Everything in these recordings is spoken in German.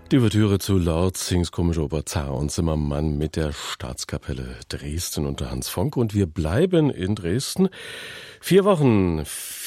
Die Ouvertüre zu Lortzings Komische Oper Zar und Zimmermann mit der Staatskapelle Dresden unter Hans Fonck. Und wir bleiben in Dresden. 4 Wochen,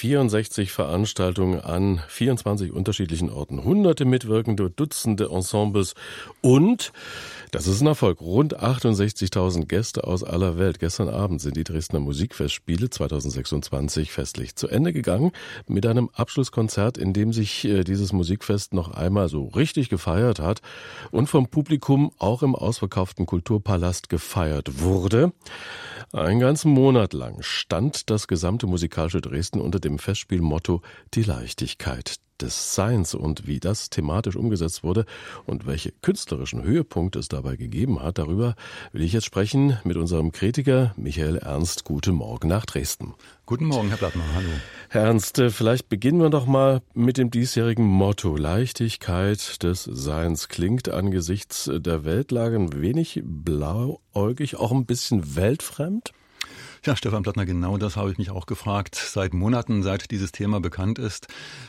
64 Veranstaltungen an 24 unterschiedlichen Orten, hunderte Mitwirkende, Dutzende Ensembles und, das ist ein Erfolg, rund 68.000 Gäste aus aller Welt. Gestern Abend sind die Dresdner Musikfestspiele 2026 festlich zu Ende gegangen mit einem Abschlusskonzert, in dem sich dieses Musikfest noch einmal so richtig gefeiert hat und vom Publikum auch im ausverkauften Kulturpalast gefeiert wurde. Einen ganzen Monat lang stand das gesamte musikalische Dresden unter dem Festspielmotto Die Leichtigkeit des Seins, und wie das thematisch umgesetzt wurde und welche künstlerischen Höhepunkte es dabei gegeben hat, darüber will ich jetzt sprechen mit unserem Kritiker Michael Ernst. Guten Morgen nach Dresden. Guten Morgen, Herr Blattner. Hallo. Herr Ernst, vielleicht beginnen wir doch mal mit dem diesjährigen Motto Leichtigkeit des Seins. Klingt angesichts der Weltlage ein wenig blauäugig, auch ein bisschen weltfremd? Ja, Stefan Blattner, genau das habe ich mich auch gefragt. Seit Monaten, seit dieses Thema bekannt ist.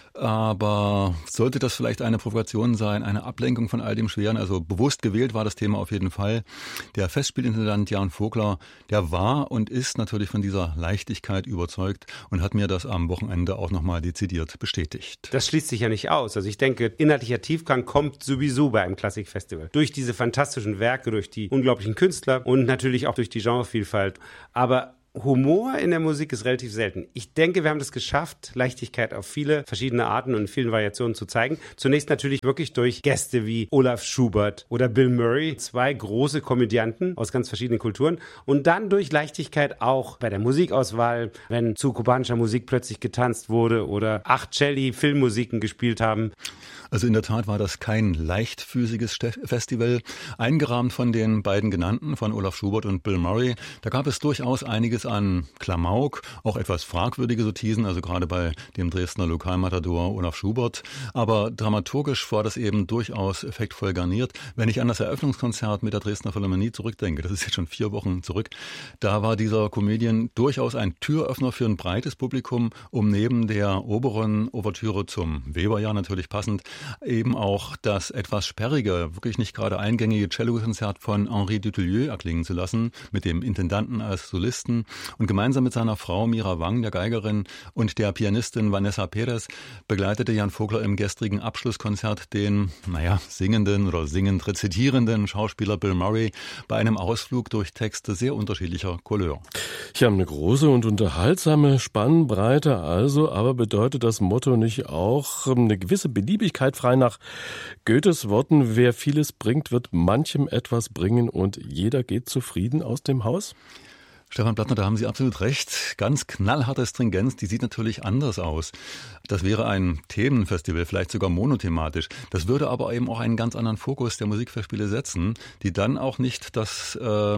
Aber sollte das vielleicht eine Provokation sein, eine Ablenkung von all dem Schweren? Also bewusst gewählt war das Thema auf jeden Fall. Der Festspielintendant Jan Vogler, der war und ist natürlich von dieser Leichtigkeit überzeugt und hat mir das am Wochenende auch nochmal dezidiert bestätigt. Das schließt sich ja nicht aus. Also ich denke, inhaltlicher Tiefgang kommt sowieso bei einem Klassikfestival. Durch diese fantastischen Werke, durch die unglaublichen Künstler und natürlich auch durch die Genrevielfalt. Aber Humor in der Musik ist relativ selten. Ich denke, wir haben das geschafft, Leichtigkeit auf viele verschiedene Arten und in vielen Variationen zu zeigen. Zunächst natürlich wirklich durch Gäste wie Olaf Schubert oder Bill Murray, 2 große Komödianten aus ganz verschiedenen Kulturen. Und dann durch Leichtigkeit auch bei der Musikauswahl, wenn zu kubanischer Musik plötzlich getanzt wurde oder 8 Celli-Filmmusiken gespielt haben. Also in der Tat war das kein leichtfüßiges Festival, eingerahmt von den beiden genannten, von Olaf Schubert und Bill Murray. Da gab es durchaus einiges an Klamauk, auch etwas fragwürdige Sottisen, also gerade bei dem Dresdner Lokalmatador Olaf Schubert. Aber dramaturgisch war das eben durchaus effektvoll garniert. Wenn ich an das Eröffnungskonzert mit der Dresdner Philharmonie zurückdenke, das ist jetzt schon 4 Wochen zurück, da war dieser Comedian durchaus ein Türöffner für ein breites Publikum, um neben der oberen Ouvertüre zum Weberjahr natürlich passend, eben auch das etwas sperrige, wirklich nicht gerade eingängige Cellokonzert von Henri Dutilleux erklingen zu lassen, mit dem Intendanten als Solisten. Und gemeinsam mit seiner Frau Mira Wang, der Geigerin, und der Pianistin Vanessa Perez begleitete Jan Vogler im gestrigen Abschlusskonzert den, singenden oder singend rezitierenden Schauspieler Bill Murray bei einem Ausflug durch Texte sehr unterschiedlicher Couleur. Ich habe eine große und unterhaltsame Spannbreite, also, aber bedeutet das Motto nicht auch eine gewisse Beliebigkeit, frei nach Goethes Worten, wer vieles bringt, wird manchem etwas bringen und jeder geht zufrieden aus dem Haus? Stefan Blattner, da haben Sie absolut recht. Ganz knallharte Stringenz, die sieht natürlich anders aus. Das wäre ein Themenfestival, vielleicht sogar monothematisch. Das würde aber eben auch einen ganz anderen Fokus der Musikfestspiele setzen, die dann auch nicht das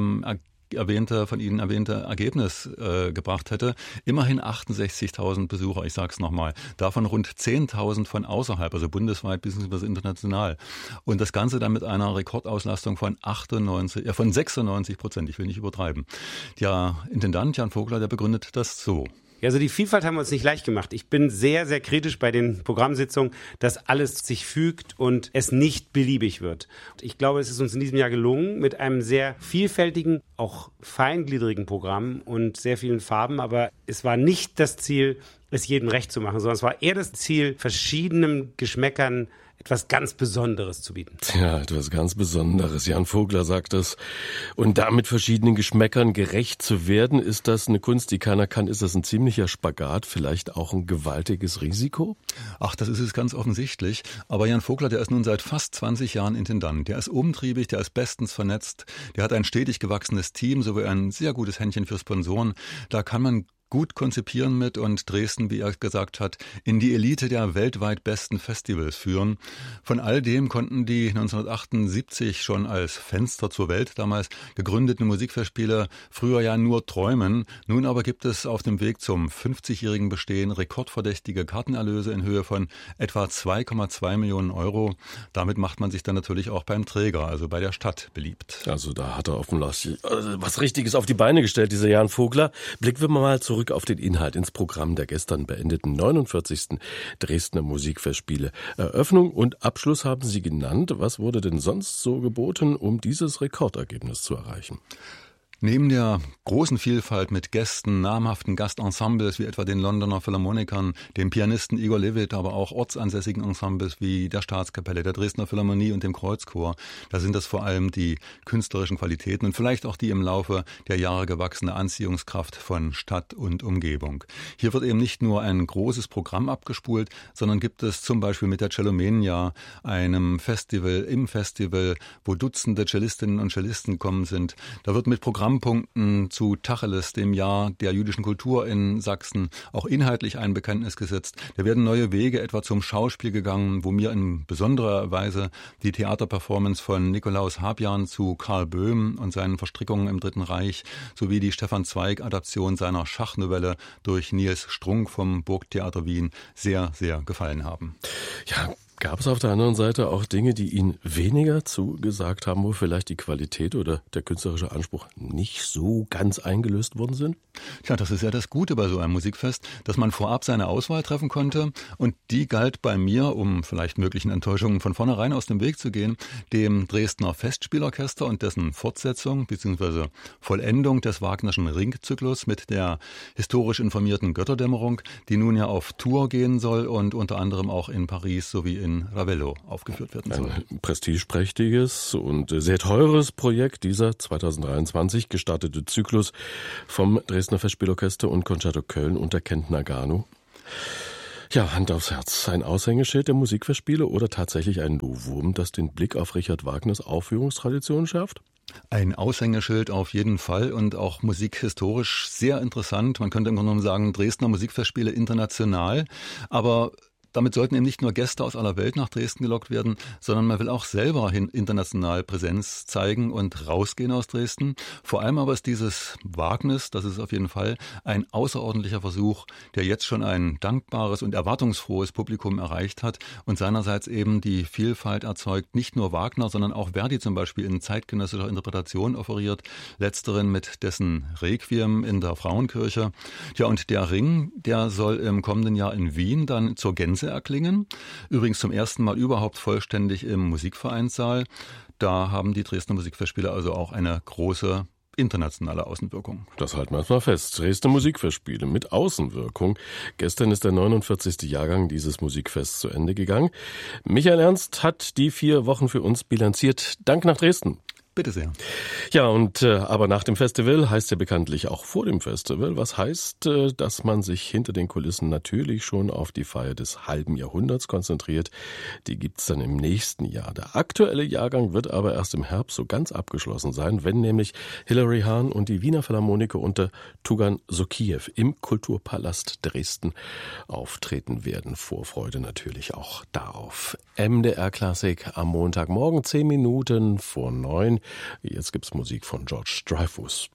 von Ihnen erwähnte Ergebnis gebracht hätte. Immerhin 68.000 Besucher, ich sage es nochmal. Davon rund 10.000 von außerhalb, also bundesweit bzw. international. Und das Ganze dann mit einer Rekordauslastung von 96%. Ich will nicht übertreiben. Der Intendant Jan Vogler, der begründet das so. Also die Vielfalt haben wir uns nicht leicht gemacht. Ich bin sehr, sehr kritisch bei den Programmsitzungen, dass alles sich fügt und es nicht beliebig wird. Ich glaube, es ist uns in diesem Jahr gelungen mit einem sehr vielfältigen, auch feingliedrigen Programm und sehr vielen Farben. Aber es war nicht das Ziel, es jedem recht zu machen, sondern es war eher das Ziel, verschiedenen Geschmäckern etwas ganz Besonderes zu bieten. Ja, etwas ganz Besonderes. Jan Vogler sagt das. Und damit verschiedenen Geschmäckern gerecht zu werden, ist das eine Kunst, die keiner kann? Ist das ein ziemlicher Spagat? Vielleicht auch ein gewaltiges Risiko? Ach, das ist es ganz offensichtlich. Aber Jan Vogler, der ist nun seit fast 20 Jahren Intendant. Der ist umtriebig, der ist bestens vernetzt. Der hat ein stetig gewachsenes Team, sowie ein sehr gutes Händchen für Sponsoren. Da kann man gut konzipieren mit und Dresden, wie er gesagt hat, in die Elite der weltweit besten Festivals führen. Von all dem konnten die 1978 schon als Fenster zur Welt damals gegründeten Musikfestspiele früher ja nur träumen. Nun aber gibt es auf dem Weg zum 50-jährigen Bestehen rekordverdächtige Kartenerlöse in Höhe von etwa 2,2 Millionen Euro. Damit macht man sich dann natürlich auch beim Träger, also bei der Stadt, beliebt. Also da hat er offensichtlich was Richtiges auf die Beine gestellt, dieser Jan Vogler. Blicken wir mal zurück zurück auf den Inhalt, ins Programm der gestern beendeten 49. Dresdner Musikfestspiele. Eröffnung und Abschluss haben Sie genannt. Was wurde denn sonst so geboten, um dieses Rekordergebnis zu erreichen? Neben der großen Vielfalt mit Gästen, namhaften Gastensembles wie etwa den Londoner Philharmonikern, dem Pianisten Igor Levit, aber auch ortsansässigen Ensembles wie der Staatskapelle, der Dresdner Philharmonie und dem Kreuzchor, da sind das vor allem die künstlerischen Qualitäten und vielleicht auch die im Laufe der Jahre gewachsene Anziehungskraft von Stadt und Umgebung. Hier wird eben nicht nur ein großes Programm abgespult, sondern gibt es zum Beispiel mit der Cellomania, einem Festival im Festival, wo Dutzende Cellistinnen und Cellisten gekommen sind. Da wird mit Programmpunkten zu Tacheles, dem Jahr der jüdischen Kultur in Sachsen, auch inhaltlich ein Bekenntnis gesetzt. Da werden neue Wege etwa zum Schauspiel gegangen, wo mir in besonderer Weise die Theaterperformance von Nikolaus Habjan zu Karl Böhm und seinen Verstrickungen im Dritten Reich sowie die Stefan Zweig-Adaption seiner Schachnovelle durch Nils Strunk vom Burgtheater Wien sehr, sehr gefallen haben. Ja, gab es auf der anderen Seite auch Dinge, die Ihnen weniger zugesagt haben, wo vielleicht die Qualität oder der künstlerische Anspruch nicht so ganz eingelöst worden sind? Tja, das ist ja das Gute bei so einem Musikfest, dass man vorab seine Auswahl treffen konnte und die galt bei mir, um vielleicht möglichen Enttäuschungen von vornherein aus dem Weg zu gehen, dem Dresdner Festspielorchester und dessen Fortsetzung bzw. Vollendung des Wagnerschen Ringzyklus mit der historisch informierten Götterdämmerung, die nun ja auf Tour gehen soll und unter anderem auch in Paris sowie in Ravello aufgeführt werden soll. Ein prestigeprächtiges und sehr teures Projekt, dieser 2023 gestartete Zyklus vom Dresdner Festspielorchester und Concerto Köln unter Kent Nagano. Ja, Hand aufs Herz. Ein Aushängeschild der Musikfestspiele oder tatsächlich ein Novum, das den Blick auf Richard Wagners Aufführungstradition schärft? Ein Aushängeschild auf jeden Fall und auch musikhistorisch sehr interessant. Man könnte im Grunde genommen sagen, Dresdner Musikfestspiele international, aber damit sollten eben nicht nur Gäste aus aller Welt nach Dresden gelockt werden, sondern man will auch selber international Präsenz zeigen und rausgehen aus Dresden. Vor allem aber ist dieses Wagnis, das ist auf jeden Fall ein außerordentlicher Versuch, der jetzt schon ein dankbares und erwartungsfrohes Publikum erreicht hat und seinerseits eben die Vielfalt erzeugt, nicht nur Wagner, sondern auch Verdi zum Beispiel in zeitgenössischer Interpretation offeriert, letzteren mit dessen Requiem in der Frauenkirche. Ja, und der Ring, der soll im kommenden Jahr in Wien dann zur Gänze erklingen. Übrigens zum ersten Mal überhaupt vollständig im Musikvereinssaal. Da haben die Dresdner Musikfestspiele also auch eine große internationale Außenwirkung. Das halten wir erstmal fest. Dresdner Musikfestspiele mit Außenwirkung. Gestern ist der 49. Jahrgang dieses Musikfests zu Ende gegangen. Michael Ernst hat die 4 Wochen für uns bilanziert. Dank nach Dresden. Bitte sehr. Ja, und aber nach dem Festival heißt ja bekanntlich auch vor dem Festival. Was heißt, dass man sich hinter den Kulissen natürlich schon auf die Feier des halben Jahrhunderts konzentriert. Die gibt's dann im nächsten Jahr. Der aktuelle Jahrgang wird aber erst im Herbst so ganz abgeschlossen sein, wenn nämlich Hilary Hahn und die Wiener Philharmoniker unter Tugan Sokiew im Kulturpalast Dresden auftreten werden. Vorfreude natürlich auch darauf. MDR Klassik am Montagmorgen 10 Minuten vor 9. Jetzt gibt's Musik von George Dreyfus.